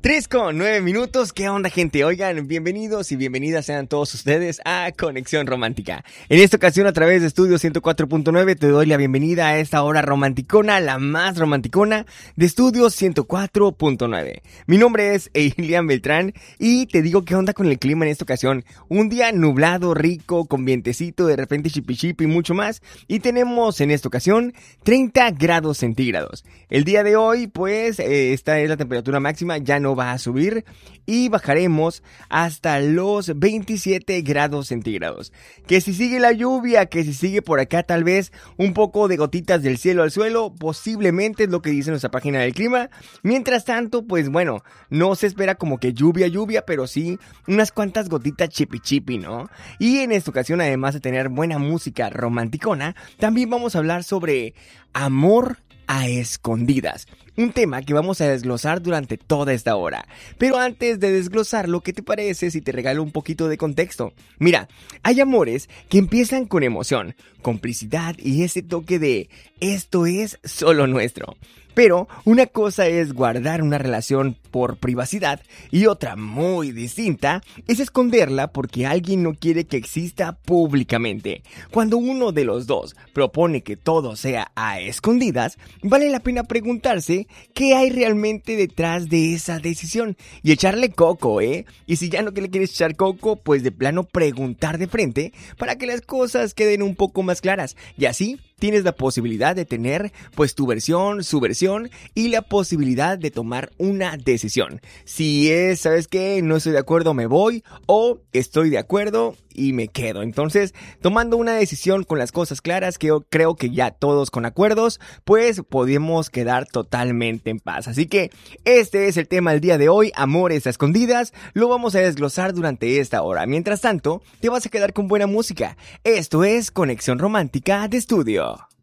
3:09. ¿Qué onda, gente? Oigan, bienvenidos y bienvenidas sean todos ustedes a Conexión Romántica. En esta ocasión, a través de Estudio 104.9, te doy la bienvenida a esta hora romanticona, la más romanticona de Estudio 104.9. Mi nombre es Eilian Beltrán y te digo qué onda con el clima en esta ocasión. Un día nublado, rico, con vientecito, de repente chipi y mucho más. Y tenemos en esta ocasión 30 grados centígrados. El día de hoy, pues, esta es la temperatura máxima, ya no va a subir y bajaremos hasta los 27 grados centígrados. Que si sigue la lluvia, que si sigue por acá tal vez un poco de gotitas del cielo al suelo, posiblemente es lo que dice nuestra página del clima. Mientras tanto, pues bueno, no se espera como que lluvia, pero sí unas cuantas gotitas chipi, ¿no? Y en esta ocasión, además de tener buena música romanticona, también vamos a hablar sobre amor a escondidas, un tema que vamos a desglosar durante toda esta hora. Pero antes de desglosarlo, ¿qué te parece si te regalo un poquito de contexto? Mira, hay amores que empiezan con emoción, complicidad y ese toque de esto es solo nuestro. Pero una cosa es guardar una relación por privacidad y otra muy distinta es esconderla porque alguien no quiere que exista públicamente. Cuando uno de los dos propone que todo sea a escondidas, vale la pena preguntarse qué hay realmente detrás de esa decisión y echarle coco, ¿eh? Y si ya no le quieres echar coco, pues de plano preguntar de frente para que las cosas queden un poco más claras y así tienes la posibilidad de tener pues tu versión, su versión y la posibilidad de tomar una decisión. Si es, ¿sabes qué? No estoy de acuerdo, me voy, o estoy de acuerdo y me quedo. Entonces, tomando una decisión con las cosas claras, que yo creo que ya todos con acuerdos, pues podemos quedar totalmente en paz. Así que este es el tema del día de hoy, amores a escondidas. Lo vamos a desglosar durante esta hora. Mientras tanto, te vas a quedar con buena música. Esto es Conexión Romántica de Estudio.